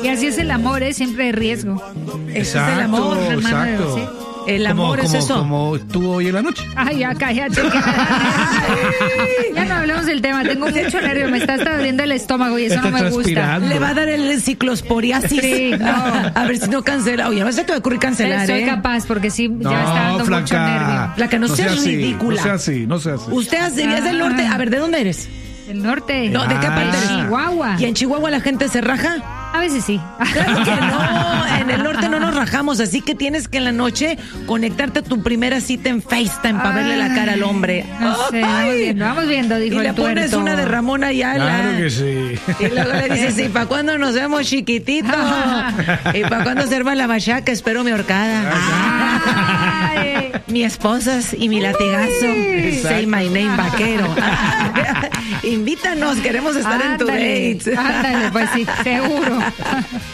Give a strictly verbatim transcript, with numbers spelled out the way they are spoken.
Y así es el amor, ¿eh? Siempre hay riesgo. Eso es el amor, hermano. ¿Sí? El amor como, es como, eso. Como estuvo hoy en la noche. Ay, ya cállate. Ya no hablamos del tema. Tengo mucho nervio. Me está hasta doliendo el estómago y eso Está no me gusta. transpirando. Le va a dar el ciclosporiasis. Sí, no. A ver si no cancela. Oye, a ver si te va a ocurrir cancelar, Soy ¿eh? capaz porque sí, No, ya está dando flaca. mucho nervio. Flaca, no seas sea así, ridícula. No sea así, no sea así. Usted hace- es del norte. A ver, ¿de dónde eres? El norte. No, ¿de qué Ah. parte eres? Chihuahua. ¿Y en Chihuahua la gente se raja? A veces sí. Claro que no, en el norte no nos rajamos, así que tienes que en la noche conectarte a tu primera cita en FaceTime para verle la cara al hombre. No sé, vamos Ay. viendo, vamos viendo, dijo Y le el pones tuerto. una de Ramón Ayala. Claro que sí. Y luego le dices, ¿y para cuándo nos vemos, chiquitito? ¿Y para cuándo se arma la machaca? Espero mi horcada. Ay. Mi esposas y mi latigazo. Say my name, vaquero. Invítanos, queremos estar en tu Ándale, date. ándale, pues sí, seguro.